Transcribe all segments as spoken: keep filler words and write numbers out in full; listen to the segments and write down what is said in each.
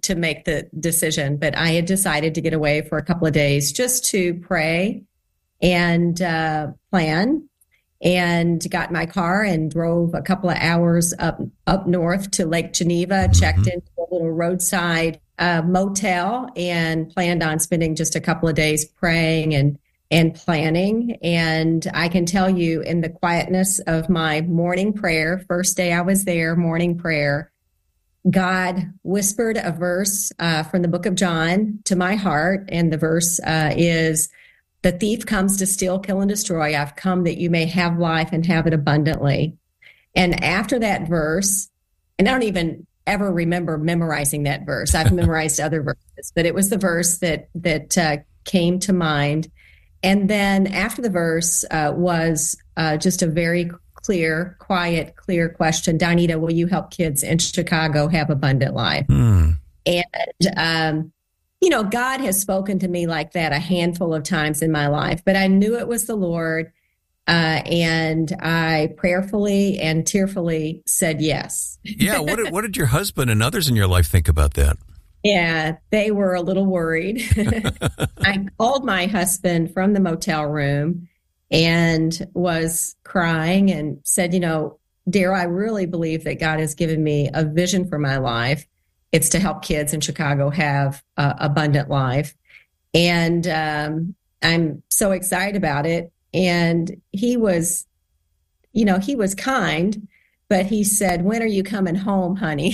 to make the decision, but I had decided to get away for a couple of days just to pray and uh, plan, and got in my car and drove a couple of hours up up north to Lake Geneva, mm-hmm. checked into a little roadside uh, motel, and planned on spending just a couple of days praying and and planning. And I can tell you, in the quietness of my morning prayer, first day I was there, morning prayer, God whispered a verse uh, from the book of John to my heart. And the verse uh, is, "The thief comes to steal, kill, and destroy. I've come that you may have life and have it abundantly." And after that verse, and I don't even ever remember memorizing that verse. I've memorized other verses, but it was the verse that, that uh, came to mind. And then after the verse uh, was uh, just a very clear, quiet, clear question. "Donita, will you help kids in Chicago have abundant life?" Mm. And, um, you know, God has spoken to me like that a handful of times in my life, but I knew it was the Lord. Uh, and I prayerfully and tearfully said yes. Yeah. What did, what did your husband and others in your life think about that? Yeah, they were a little worried. I called my husband from the motel room and was crying and said, you know, "Daryl, I really believe that God has given me a vision for my life. It's to help kids in Chicago have uh, abundant life. And um, I'm so excited about it." And he was, you know, he was kind, but he said, "When are you coming home, honey?"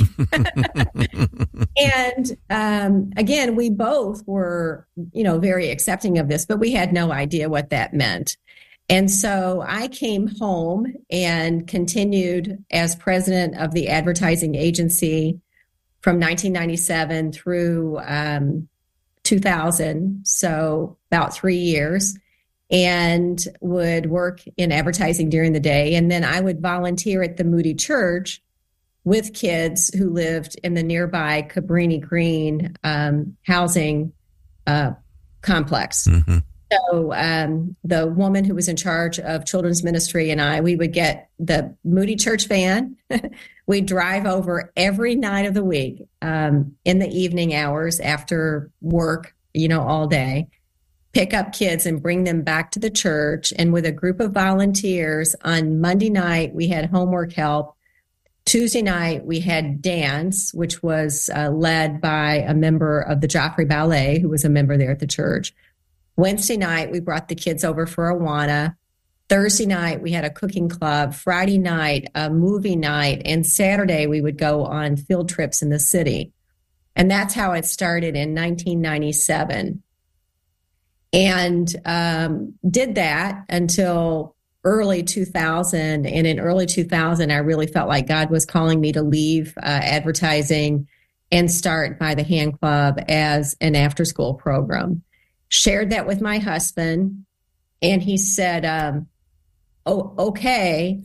And um, again, we both were, you know, very accepting of this, but we had no idea what that meant. And so I came home and continued as president of the advertising agency from nineteen ninety-seven through um, two thousand, so about three years, and would work in advertising during the day. And then I would volunteer at the Moody Church with kids who lived in the nearby Cabrini Green um, housing uh, complex. Mm-hmm. So um, the woman who was in charge of children's ministry and I, we would get the Moody Church van. We'd drive over every night of the week um, in the evening hours after work, you know, all day, pick up kids and bring them back to the church. And with a group of volunteers on Monday night, we had homework help. Tuesday night, we had dance, which was uh, led by a member of the Joffrey Ballet, who was a member there at the church. Wednesday night, we brought the kids over for Awana. Thursday night, we had a cooking club. Friday night, a movie night. And Saturday, we would go on field trips in the city. And that's how it started in nineteen ninety-seven. And um, did that until early two thousand. And in early two thousand, I really felt like God was calling me to leave uh, advertising and start By the Hand Club as an after-school program. Shared that with my husband, and he said, um, "Oh, okay,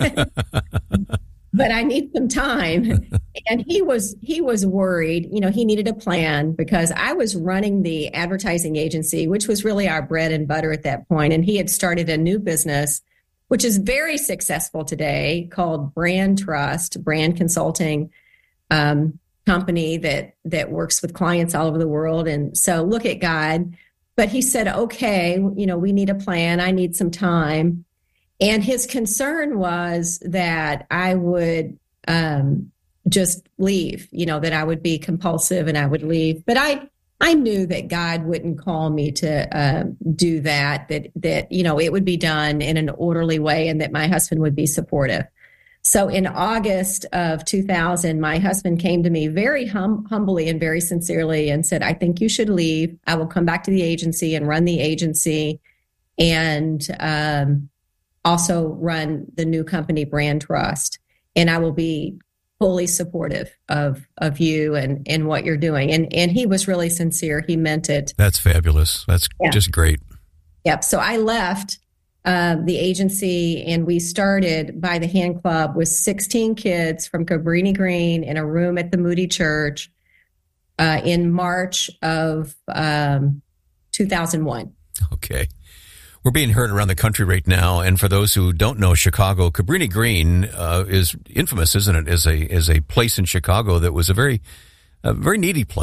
but I need some time." And he was he was worried. You know, he needed a plan because I was running the advertising agency, which was really our bread and butter at that point, and he had started a new business, which is very successful today, called Brand Trust, brand consulting um, company that that works with clients all over the world. And so, look at God. But he said, "Okay, you know, we need a plan. I need some time." And his concern was that I would um, just leave, you know, that I would be compulsive and I would leave. But I, I knew that God wouldn't call me to uh, do that, that, that, you know, it would be done in an orderly way and that my husband would be supportive. So in August of two thousand, my husband came to me very hum- humbly and very sincerely and said, "I think you should leave. I will come back to the agency and run the agency and um, also run the new company, Brand Trust. And I will be fully supportive of of you and, and what you're doing." And and he was really sincere. He meant it. That's fabulous. That's yeah. just great. Yep. So I left Uh, the agency, and we started By the Hand Club with sixteen kids from Cabrini Green in a room at the Moody Church uh, in March of um, two thousand one. Okay. We're being heard around the country right now, and for those who don't know Chicago, Cabrini Green uh, is infamous, isn't it, as a as a place in Chicago that was a very, a very needy place.